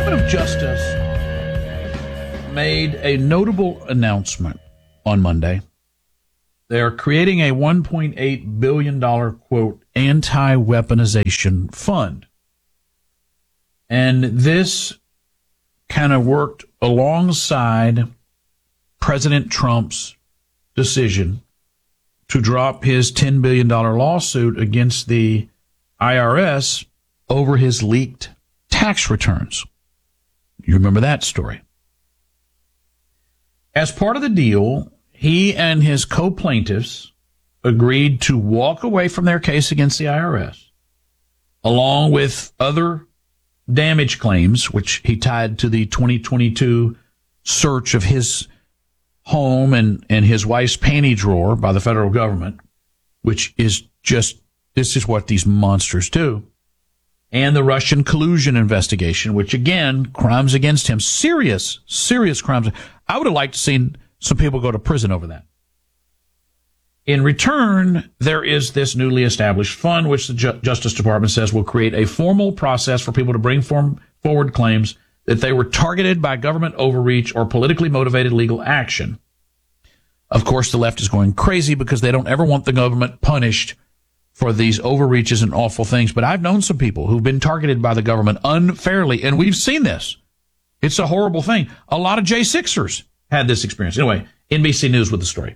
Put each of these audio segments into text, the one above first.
Department of Justice made a notable announcement on Monday. They're creating a $1.8 billion, quote, anti-weaponization fund. And this kind of worked alongside President Trump's decision to drop his $10 billion lawsuit against the IRS over his leaked tax returns. You remember that story. As part of the deal, he and his co-plaintiffs agreed to walk away from their case against the IRS, along with other damage claims, which he tied to the 2022 search of his home and his wife's panty drawer by the federal government, which is just, this is what these monsters do. And the Russian collusion investigation, which again, crimes against him, serious crimes. I would have liked to seen some people go to prison over that. In return, there is this newly established fund, which the Justice Department says will create a formal process for people to bring forward claims that they were targeted by government overreach or politically motivated legal action. Of course, the left is going crazy because they don't ever want the government punished for these overreaches and awful things. But I've known some people who've been targeted by the government unfairly, and we've seen this. It's a horrible thing. A lot of J6ers had this experience. Anyway, NBC News with the story.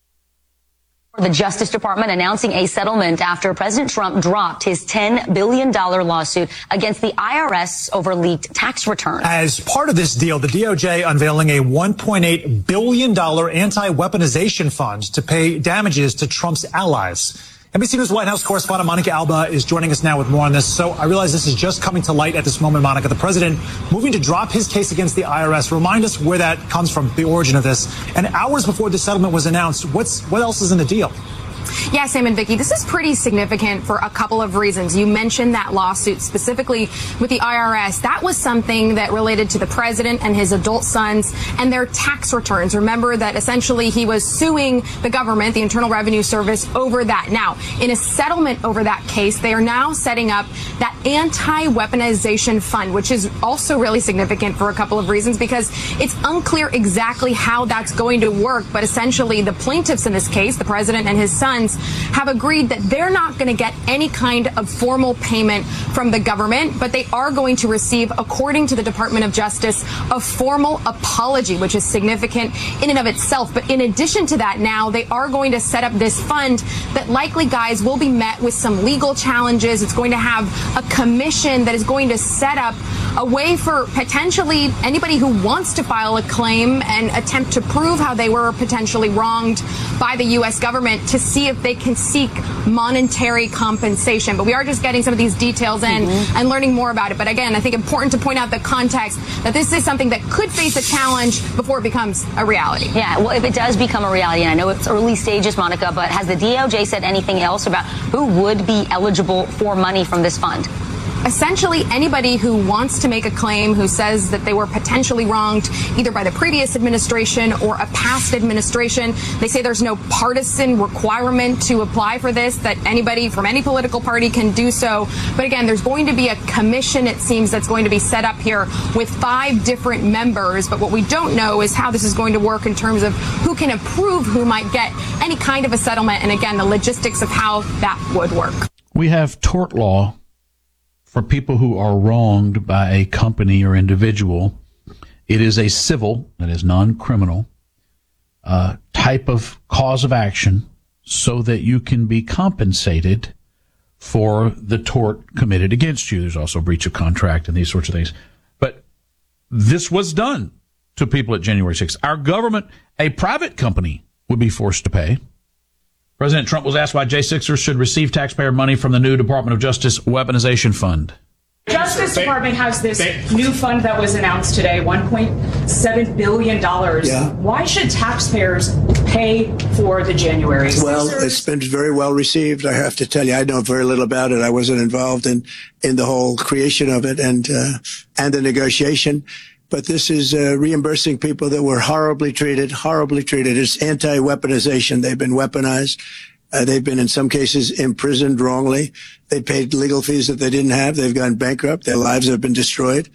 The Justice Department announcing a settlement after President Trump dropped his $10 billion lawsuit against the IRS over leaked tax returns. As part of this deal, the DOJ unveiling a $1.8 billion anti-weaponization fund to pay damages to Trump's allies. NBC News White House correspondent Monica Alba is joining us now with more on this. So I realize this is just coming to light at this moment, Monica. The president moving to drop his case against the IRS. Remind us where that comes from, the origin of this. And hours before the settlement was announced, what else is in the deal? Yeah, Sam and Vicky, this is pretty significant for a couple of reasons. You mentioned that lawsuit specifically with the IRS. That was something that related to the president and his adult sons and their tax returns. Remember that essentially he was suing the government, the Internal Revenue Service, over that. Now, in a settlement over that case, they are now setting up that anti-weaponization fund, which is also really significant for a couple of reasons because it's unclear exactly how that's going to work. But essentially, the plaintiffs in this case, the president and his sons, have agreed that they're not going to get any kind of formal payment from the government, but they are going to receive, according to the Department of Justice, a formal apology, which is significant in and of itself. But in addition to that, now they are going to set up this fund that likely, guys, will be met with some legal challenges. It's going to have a commission that is going to set up a way for potentially anybody who wants to file a claim and attempt to prove how they were potentially wronged by the U.S. government to see if they can seek monetary compensation. But we are just getting some of these details in and learning more about it. But again, I think important to point out the context that this is something that could face a challenge before it becomes a reality. Yeah, well, if it does become a reality, and I know it's early stages, Monica, but has the DOJ said anything else about who would be eligible for money from this fund? Essentially, anybody who wants to make a claim, who says that they were potentially wronged either by the previous administration or a past administration. They say there's no partisan requirement to apply for this, that anybody from any political party can do so. But again, there's going to be a commission, it seems, that's going to be set up here with 5 different members. But what we don't know is how this is going to work in terms of who can approve who might get any kind of a settlement. And again, the logistics of how that would work. We have tort law for people who are wronged by a company or individual. It is a civil, that is non-criminal, type of cause of action so that you can be compensated for the tort committed against you. There's also breach of contract and these sorts of things. But this was done to people at January 6th. Our government, a private company, would be forced to pay. President Trump was asked why J6ers should receive taxpayer money from the new Department of Justice Weaponization Fund. Justice Department has this new fund that was announced today, $1.7 billion. Yeah. Why should taxpayers pay for the January 6ers? Well, it's been very well received. I have to tell you, I know very little about it. I wasn't involved in the whole creation of it and the negotiation. But this is reimbursing people that were horribly treated. It's anti-weaponization. They've been weaponized. They've been, in some cases, imprisoned wrongly. They paid legal fees that they didn't have. They've gone bankrupt. Their lives have been destroyed.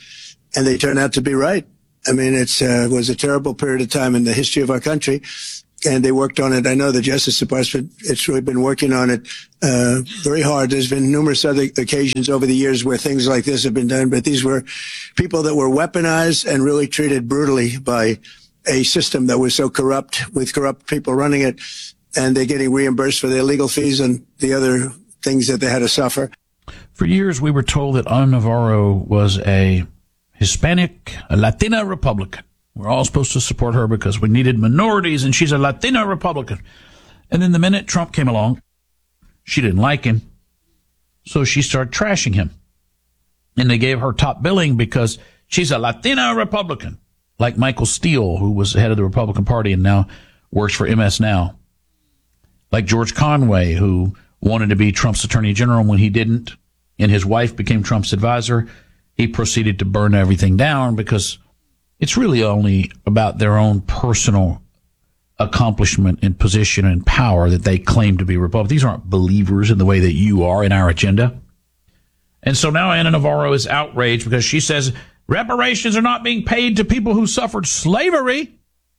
and they turned out to be right. I mean, it was a terrible period of time in the history of our country. And they worked on it. I know the Justice Department, it's really been working on it very hard. There's been numerous other occasions over the years where things like this have been done, but these were people that were weaponized and really treated brutally by a system that was so corrupt, with corrupt people running it, and they're getting reimbursed for their legal fees and the other things that they had to suffer. For years, we were told that Ana Navarro was a Hispanic, a Latina Republican. We're all supposed to support her because we needed minorities, and she's a Latina Republican. And then the minute Trump came along, she didn't like him, so she started trashing him. And they gave her top billing because she's a Latina Republican, like Michael Steele, who was the head of the Republican Party and now works for MS Now. Like George Conway, who wanted to be Trump's attorney general when he didn't, and his wife became Trump's advisor. He proceeded to burn everything down because it's really only about their own personal accomplishment and position and power that they claim to be Republican. These aren't believers in the way that you are in our agenda. And so now Ana Navarro is outraged because she says reparations are not being paid to people who suffered slavery,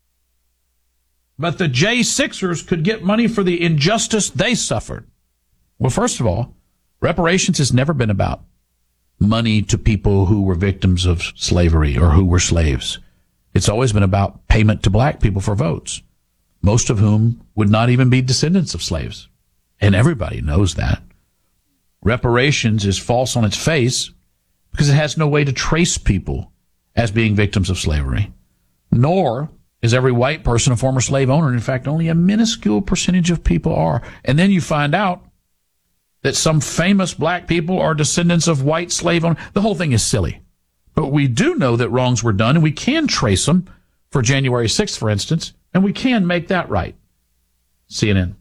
but the J6ers could get money for the injustice they suffered. Well, first of all, reparations has never been about money to people who were victims of slavery or who were slaves. It's always been about payment to black people for votes, most of whom would not even be descendants of slaves. And everybody knows that. Reparations is false on its face because it has no way to trace people as being victims of slavery, nor is every white person a former slave owner. In fact, only a minuscule percentage of people are. And then you find out that some famous black people are descendants of white slave owners. The whole thing is silly. But we do know that wrongs were done, and we can trace them for January 6th, for instance, and we can make that right. CNN.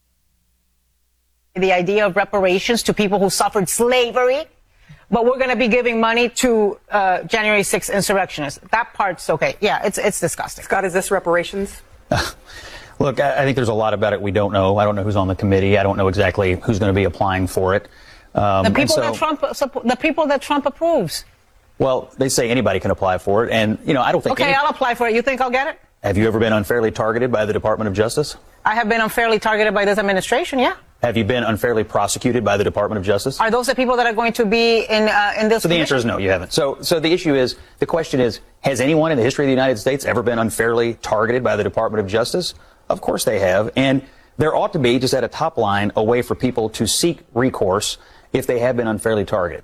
The idea of reparations to people who suffered slavery, but we're going to be giving money to January 6th insurrectionists. That part's okay. Yeah, it's disgusting. Scott, is this reparations? Look, I think there's a lot about it we don't know. I don't know who's on the committee. I don't know exactly who's going to be applying for it. The people that Trump approves. Well, they say anybody can apply for it, and I don't think. Okay, I'll apply for it. You think I'll get it? Have you ever been unfairly targeted by the Department of Justice? I have been unfairly targeted by this administration. Yeah. Have you been unfairly prosecuted by the Department of Justice? Are those the people that are going to be in this? So the answer is no, you haven't. So the issue is, the question is, has anyone in the history of the United States ever been unfairly targeted by the Department of Justice? Of course they have. And there ought to be, just at a top line, a way for people to seek recourse if they have been unfairly targeted.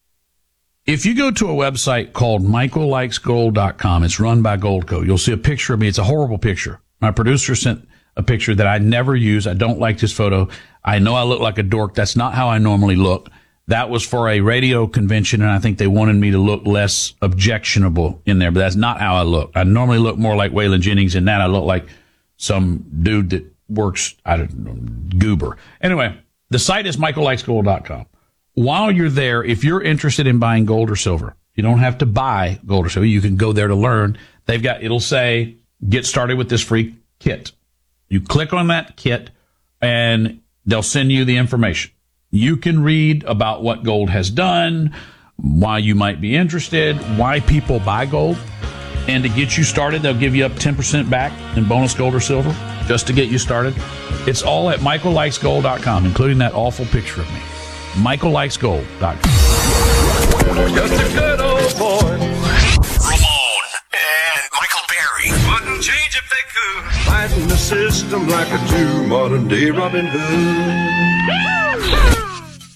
If you go to a website called michaellikesgold.com, it's run by Goldco, you'll see a picture of me. It's a horrible picture. My producer sent a picture that I never use. I don't like this photo. I know I look like a dork. That's not how I normally look. That was for a radio convention, and I think they wanted me to look less objectionable in there, but that's not how I look. I normally look more like Waylon Jennings. In that, I look like some dude that works, I don't know, goober. Anyway, the site is michaellikesgold.com. While you're there, if you're interested in buying gold or silver, you don't have to buy gold or silver. You can go there to learn. It'll say, get started with this free kit. You click on that kit and they'll send you the information. You can read about what gold has done, why you might be interested, why people buy gold. And to get you started, they'll give you up 10% back in bonus gold or silver just to get you started. It's all at michaellikesgold.com, including that awful picture of me. michaellikesgold.com. Just a good old boy. Ramon and Michael Berry wouldn't change if they could. Fighting the system like a true modern day Robin Hood.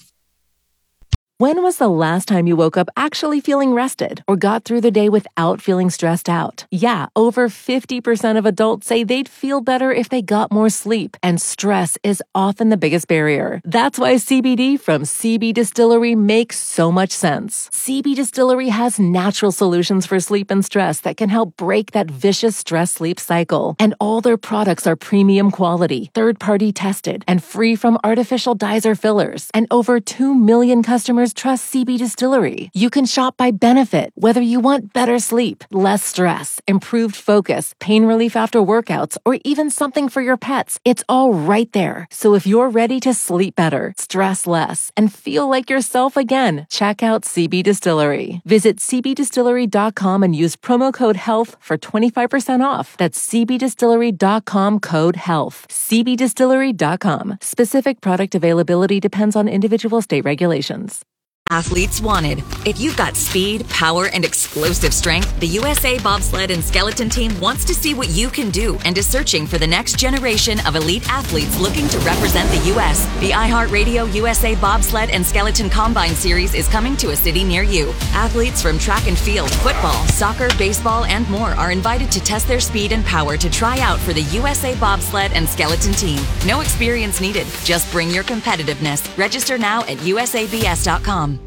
When was the last time you woke up actually feeling rested or got through the day without feeling stressed out? Yeah, over 50% of adults say they'd feel better if they got more sleep, and stress is often the biggest barrier. That's why CBD from CB Distillery makes so much sense. CB Distillery has natural solutions for sleep and stress that can help break that vicious stress-sleep cycle. And all their products are premium quality, third-party tested, and free from artificial dyes or fillers. And over 2 million customers customers trust CB Distillery. You can shop by benefit, whether you want better sleep, less stress, improved focus, pain relief after workouts, or even something for your pets. It's all right there. So if you're ready to sleep better, stress less, and feel like yourself again, check out CB Distillery. Visit cbdistillery.com and use promo code HEALTH for 25% off. That's cbdistillery.com code HEALTH. cbdistillery.com. Specific product availability depends on individual state regulations. Athletes wanted. If you've got speed, power, and explosive strength, the USA Bobsled and Skeleton Team wants to see what you can do and is searching for the next generation of elite athletes looking to represent the U.S. The iHeartRadio USA Bobsled and Skeleton Combine Series is coming to a city near you. Athletes from track and field, football, soccer, baseball, and more are invited to test their speed and power to try out for the USA Bobsled and Skeleton Team. No experience needed. Just bring your competitiveness. Register now at usabs.com.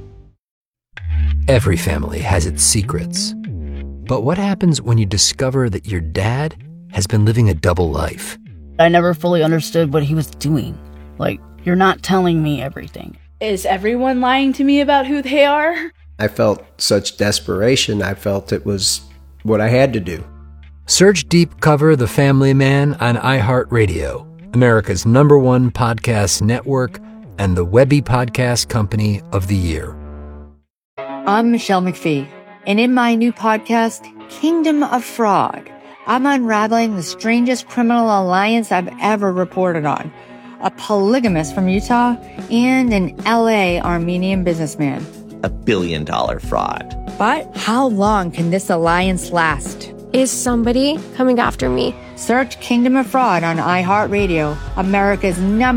Every family has its secrets. But what happens when you discover that your dad has been living a double life? I never fully understood what he was doing. Like, you're not telling me everything. Is everyone lying to me about who they are? I felt such desperation. I felt it was what I had to do. Search Deep Cover The Family Man on iHeartRadio, America's #1 podcast network and the Webby Podcast Company of the Year. I'm Michelle McPhee, and in my new podcast, Kingdom of Fraud, I'm unraveling the strangest criminal alliance I've ever reported on. A polygamist from Utah and an LA Armenian businessman. $1 billion fraud. But how long can this alliance last? Is somebody coming after me? Search Kingdom of Fraud on iHeartRadio, America's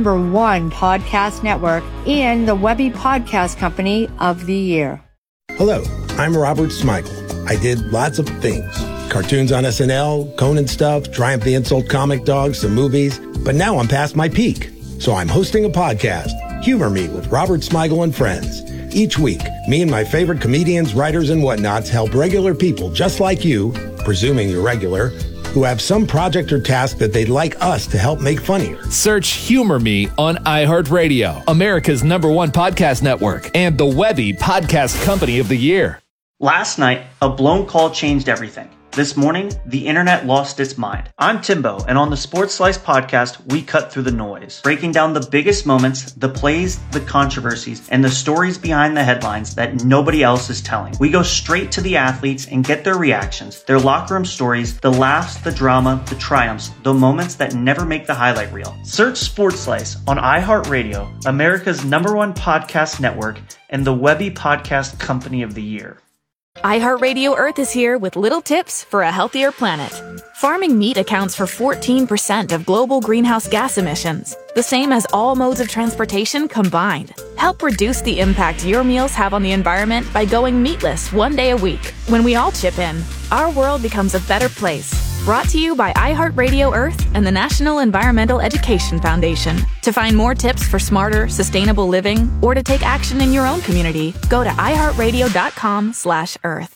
#1 podcast network, and the Webby Podcast Company of the Year. Hello, I'm Robert Smigel. I did lots of things. Cartoons on SNL, Conan stuff, Triumph the Insult Comic Dog, some movies. But now I'm past my peak. So I'm hosting a podcast, Humor Me with Robert Smigel and Friends. Each week, me and my favorite comedians, writers, and whatnots help regular people just like you, presuming you're regular, who have some project or task that they'd like us to help make funnier. Search Humor Me on iHeartRadio, America's #1 podcast network, and the Webby Podcast Company of the Year. Last night, a blown call changed everything. This morning, the internet lost its mind. I'm Timbo, and on the Sports Slice podcast, we cut through the noise, breaking down the biggest moments, the plays, the controversies, and the stories behind the headlines that nobody else is telling. We go straight to the athletes and get their reactions, their locker room stories, the laughs, the drama, the triumphs, the moments that never make the highlight reel. Search Sports Slice on iHeartRadio, America's #1 podcast network, and the Webby Podcast Company of the Year. iHeartRadio Earth is here with little tips for a healthier planet. Farming meat accounts for 14% of global greenhouse gas emissions, the same as all modes of transportation combined. Help reduce the impact your meals have on the environment by going meatless 1 day a week. When we all chip in, our world becomes a better place. Brought to you by iHeartRadio Earth and the National Environmental Education Foundation. To find more tips for smarter, sustainable living, or to take action in your own community, go to iHeartRadio.com/Earth.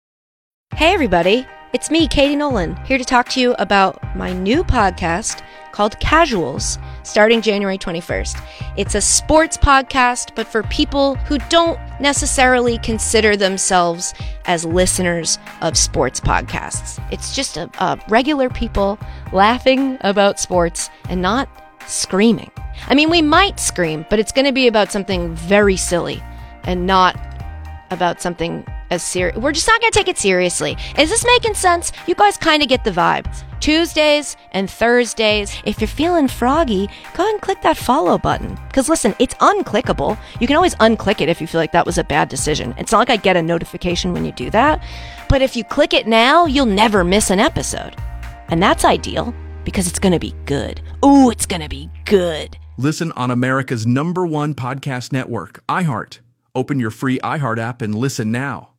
Hey everybody, it's me, Katie Nolan, here to talk to you about my new podcast called Casuals, starting January 21st. It's a sports podcast, but for people who don't necessarily consider themselves as listeners of sports podcasts. It's just a regular people laughing about sports and not screaming. I mean, we might scream, but it's going to be about something very silly and not about something as serious. We're just not going to take it seriously. Is this making sense? You guys kind of get the vibe. Tuesdays and Thursdays. If you're feeling froggy, go ahead and click that follow button. Because listen, it's unclickable. You can always unclick it if you feel like that was a bad decision. It's not like I get a notification when you do that. But if you click it now, you'll never miss an episode. And that's ideal because it's going to be good. Ooh, it's going to be good. Listen on America's #1 podcast network, iHeart. Open your free iHeart app and listen now.